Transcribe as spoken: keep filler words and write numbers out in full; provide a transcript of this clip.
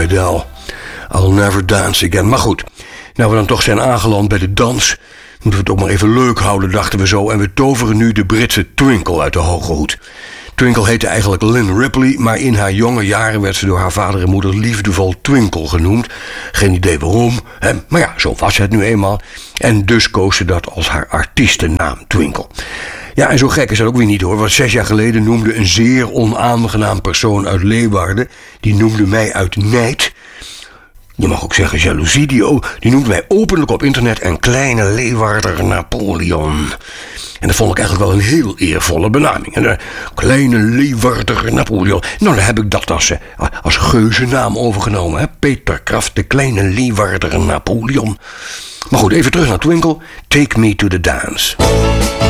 Adele. I'll never dance again. Maar goed, nou we dan toch zijn aangeland bij de dans, moeten we het ook maar even leuk houden, dachten we zo. En we toveren nu de Britse Twinkle uit de hoge hoed. Twinkle heette eigenlijk Lynn Ripley, maar in haar jonge jaren werd ze door haar vader en moeder liefdevol Twinkle genoemd. Geen idee waarom, hè? Maar ja, zo was het nu eenmaal. En dus koos ze dat als haar artiestennaam, Twinkle. Ja, en zo gek is dat ook weer niet hoor, want zes jaar geleden noemde een zeer onaangenaam persoon uit Leeuwarden, die noemde mij uit nijd, je mag ook zeggen jaloezie, die, die noemde mij openlijk op internet een kleine Leeuwarder Napoleon. En dat vond ik eigenlijk wel een heel eervolle benaming. Een kleine Leeuwarder Napoleon. Nou, dan heb ik dat als, als geuzennaam overgenomen. Hè? Peter Kraft, de kleine Leeuwarder Napoleon. Maar goed, even terug naar Twinkle. Take me to the dance.